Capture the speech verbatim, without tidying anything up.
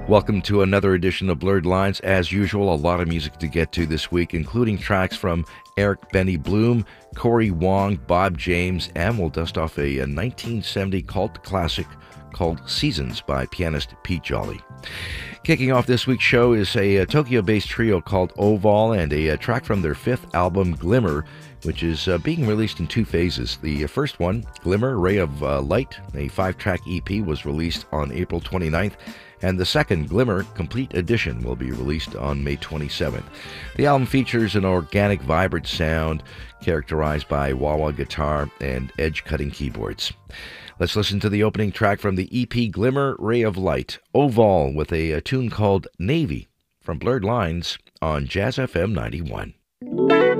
Welcome to another edition of Blurred Lines. As usual, a lot of music to get to this week, including tracks from Eric Benny Bloom, Corey Wong, Bob James, and we'll dust off a, a nineteen seventy cult classic called Seasons by pianist Pete Jolly. Kicking off this week's show is a, a Tokyo-based trio called Oval and a, a track from their fifth album, Glimmer, which is uh, being released in two phases. The first one, Glimmer, Ray of uh, Light, a five-track E P, was released on April twenty-ninth, and the second, Glimmer, Complete Edition, will be released on May twenty-seventh. The album features an organic, vibrant sound characterized by wah-wah guitar and edge-cutting keyboards. Let's listen to the opening track from the E P Glimmer, Ray of Light, Oval, with a, a tune called Navy from Blurred Lines on Jazz F M ninety-one.